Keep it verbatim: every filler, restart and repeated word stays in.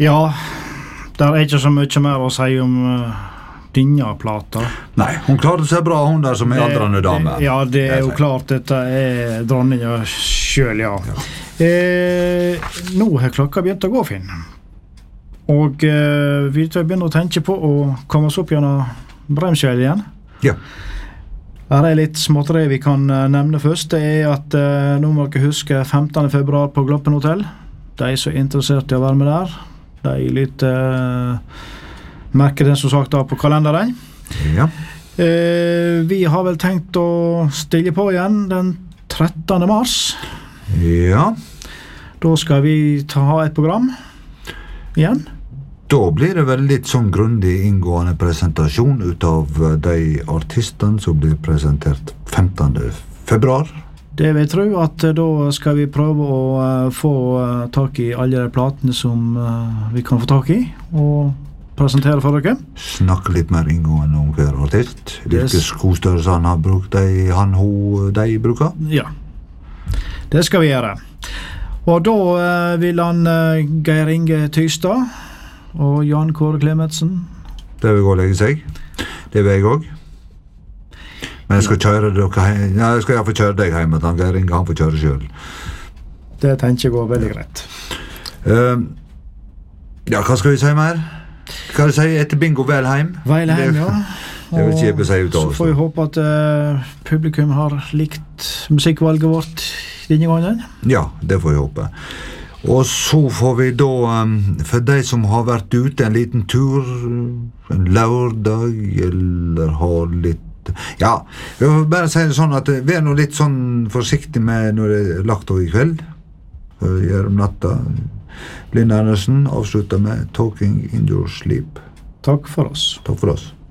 Ja, det er ikke så mye mer å si om uh, denne plata. Nei, hun klarte seg bra, hun der som er aldrende dame. Det, ja, det er jo klart, dette er dronninga selv, ja. ja. Eh, nå har klokka begynt å gå, Finn. Og eh, vi begynner å tenke på å komme oss opp gjennom bremskjell igjen. Ja. Her er litt småtteri vi kan uh, nevne først. Det er at uh, nå må dere huske femtende februar på Gloppen Hotel. De som er interessert i å være med der, de litt uh, merker den som sagt da på kalenderen. Ja. Uh, vi har vel tenkt å stille på igjen den trettende mars. Ja. Da skal vi ta et program igjen. Da blir det vel litt sånn grundig inngående presentasjon ut av de artistene som blir presentert femtende februar. Det vil jeg tro, at da skal vi prøve å uh, få uh, tak i alle de platene som uh, vi kan få tak i, og presentere for dere. Snakke litt mer inngående om hver artist. Hvilke skostørrelser han har brukt, de, han, ho, de bruker. Ja, det skal vi gjøre. Og da uh, vil han uh, Geir Inge Tystad og Jan Kåre Klemetsen. Det vil gå og legge seg. Det vil jeg også. Men jeg skal kjøre dere hjem. Ja, jeg skal i hvert fall kjøre deg hjem, at han Geir Inge, han får kjøre selv. Det tenker jeg går veldig greit. Uh, ja, hva skal vi si mer? Hva skal vi si etter bingo vel hjem? Vel hjem, ja. Det vil ikke si ut av. Så får vi håpe at uh, publikum har likt musikkvalget vårt denne gangen. Ja, det får vi håpe. Og så får vi da, um, for de som har vært ute en liten tur, en lørdag, eller har litt ja, jeg vil bare si det sånn at vi er nå litt sånn forsiktig med når det er lagt over i kveld for å gjøre om natta. Linn Andersen avslutter med Talking in Your Sleep. Takk for oss. Takk for oss.